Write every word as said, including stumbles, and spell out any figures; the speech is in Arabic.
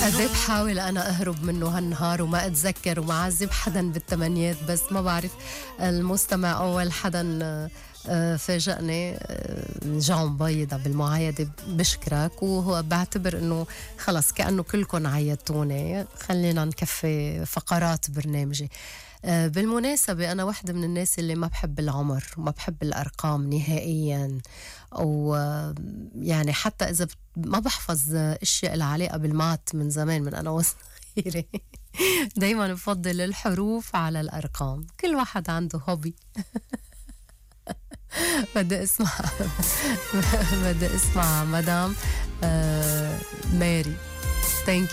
قد ايه بحاول انا اهرب منه هالنهار وما اتذكر وما اعذب حدا بالثمانيات، بس ما بعرف المستمع اول حدا آه، فاجأني آه، جون بيضة بالمعايدة بشكرك، وهو بعتبر انه خلص كأنه كلكم عيدتوني، خلينا نكفي فقرات برنامجي. آه، بالمناسبة أنا واحدة من الناس اللي ما بحب العمر، ما بحب الأرقام نهائياً، أو آه، يعني حتى إذا بت- ما بحفظ آه، أشياء العلاقة بالمات من زمان، من أنا وصغيرة. دايماً بفضل الحروف على الأرقام. كل واحد عنده هوبي. بدي اسمع بدي اسمع مدام آه، ماري. ثانك